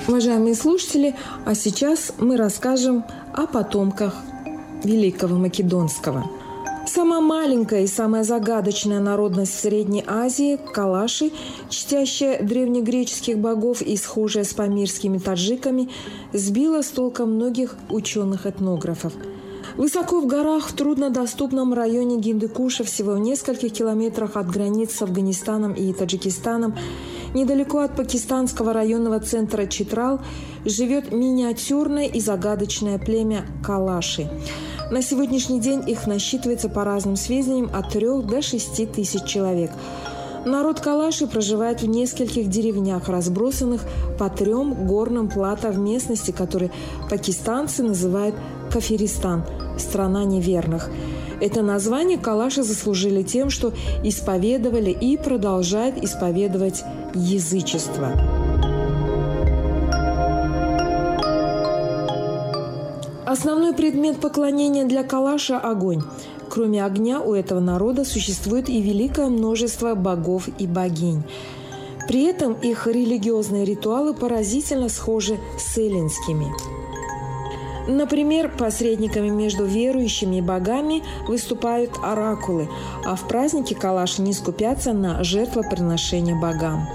Уважаемые слушатели, а сейчас мы расскажем о потомках Великого Македонского. Самая маленькая и самая загадочная народность в Средней Азии – калаши, чтящая древнегреческих богов и схожая с памирскими таджиками, сбила с толка многих ученых-этнографов. Высоко в горах, в труднодоступном районе Гиндукуша, всего в нескольких километрах от границ с Афганистаном и Таджикистаном, недалеко от пакистанского районного центра Читрал, живет миниатюрное и загадочное племя калаши. На сегодняшний день их насчитывается, по разным сведениям, от 3 до 6 тысяч человек. Народ калаши проживает в нескольких деревнях, разбросанных по 3 горным плато в местности, которые пакистанцы называют Кафиристан – страна неверных. Это название калаши заслужили тем, что исповедовали и продолжают исповедовать язычество. Основной предмет поклонения для калаша – огонь. Кроме огня у этого народа существует и великое множество богов и богинь. При этом их религиозные ритуалы поразительно схожи с эллинскими. Например, посредниками между верующими и богами выступают оракулы, а в празднике калаши не скупятся на жертвоприношения богам.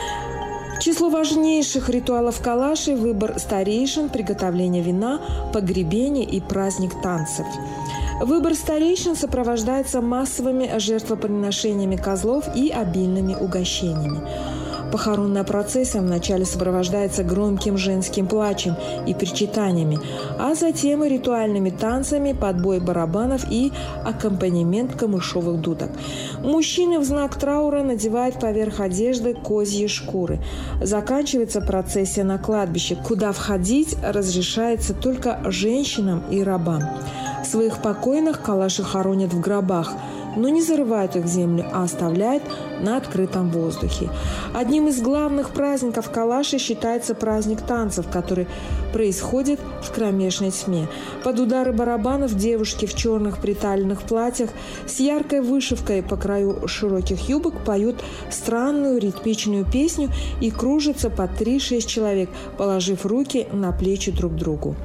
К числу важнейших ритуалов калаши – выбор старейшин, приготовление вина, погребение и праздник танцев. Выбор старейшин сопровождается массовыми жертвоприношениями козлов и обильными угощениями. Похоронная процессия вначале сопровождается громким женским плачем и причитаниями, а затем и ритуальными танцами, подбой барабанов и аккомпанемент камышовых дудок. Мужчины в знак траура надевают поверх одежды козьи шкуры. Заканчивается процессия на кладбище, куда входить разрешается только женщинам и рабам. Своих покойных калаши хоронят в гробах, но не зарывают их в землю, а оставляют на открытом воздухе. Одним из главных праздников калаши считается праздник танцев, который происходит в кромешной тьме. Под удары барабанов девушки в черных приталенных платьях с яркой вышивкой по краю широких юбок поют странную ритмичную песню и кружатся по 3-6 человек, положив руки на плечи друг другу.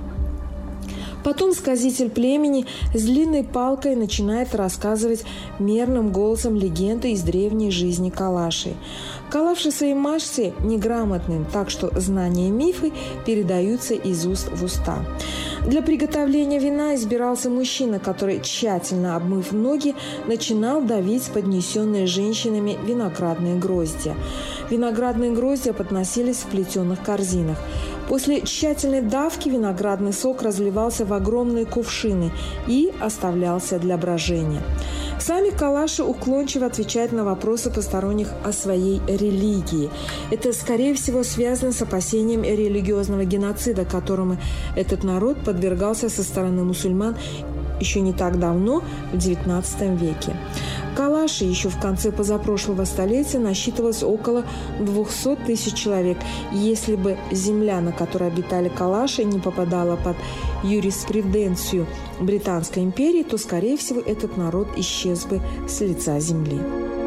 Потом сказитель племени с длинной палкой начинает рассказывать мерным голосом легенды из древней жизни калаши. Калаши своей массе неграмотным, так что знания и мифы передаются из уст в уста. Для приготовления вина избирался мужчина, который, тщательно обмыв ноги, начинал давить поднесенные женщинами виноградные гроздья. Виноградные гроздья подносились в плетеных корзинах. После тщательной давки виноградный сок разливался в огромные кувшины и оставлялся для брожения. Сами калаши уклончиво отвечают на вопросы посторонних о своей религии. Это, скорее всего, связано с опасением религиозного геноцида, которому этот народ подвергался со стороны мусульман еще не так давно, в XIX веке. Калаши еще в конце позапрошлого столетия насчитывалось около 200 тысяч человек. Если бы земля, на которой обитали калаши, не попадала под юриспруденцию Британской империи, то, скорее всего, этот народ исчез бы с лица земли.